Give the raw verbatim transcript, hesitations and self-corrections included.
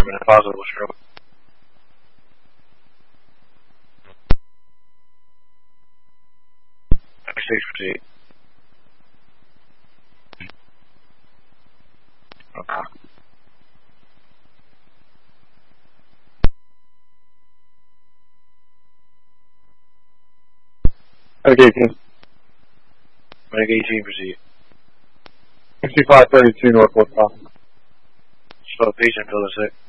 minute, positive stroke. ninety-six, proceed. Okay. Medic eighteen. Medic eighteen, proceed. sixty-five thirty-two Northwest Hospital. Slow patient, fill the sick.